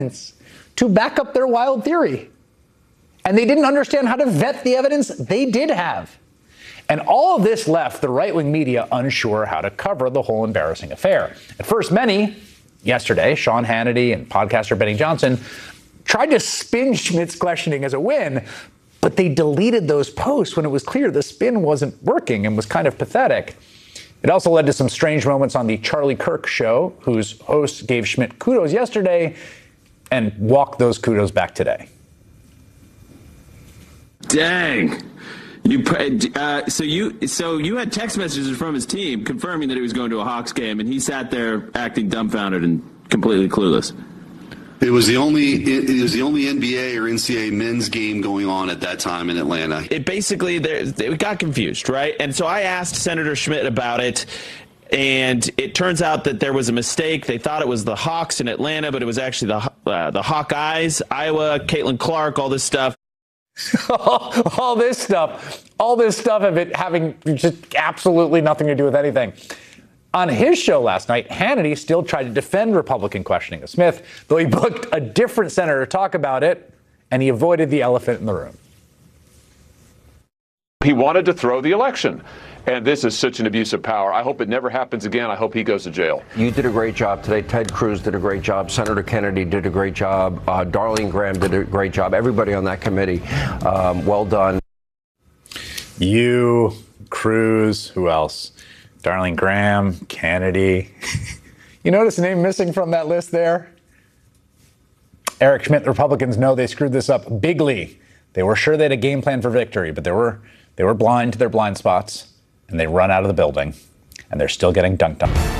to back up their wild theory. And they didn't understand how to vet the evidence they did have. And all of this left the right-wing media unsure how to cover the whole embarrassing affair. At first, many, yesterday, Sean Hannity and podcaster Benny Johnson, tried to spin Schmitt's questioning as a win, but they deleted those posts when it was clear the spin wasn't working and was kind of pathetic. It also led to some strange moments on the Charlie Kirk show, whose host gave Schmitt kudos yesterday and walked those kudos back today. Dang. So you had text messages from his team confirming that he was going to a Hawks game, and he sat there acting dumbfounded and completely clueless. It was the only NBA or NCAA men's game going on at that time in Atlanta. It basically they got confused, right? And so I asked Senator Schmitt about it, and it turns out that there was a mistake. They thought it was the Hawks in Atlanta, but it was actually the Hawkeyes, Iowa, Caitlin Clark, all this stuff. all this stuff of it having just absolutely nothing to do with anything. On his show last night, Hannity still tried to defend Republican questioning of Smith, though he booked a different senator to talk about it, and he avoided the elephant in the room. He wanted to throw the election, and this is such an abuse of power. I hope it never happens again. I hope he goes to jail. You did a great job today. Ted Cruz did a great job. Senator Kennedy did a great job. Darlene Graham did a great job. Everybody on that committee, well done. You, Cruz, who else? Darlene Graham, Kennedy. You notice a name missing from that list there? Eric Schmitt, the Republicans know they screwed this up bigly. They were sure they had a game plan for victory, but they were blind to their blind spots, and they run out of the building, and they're still getting dunked on.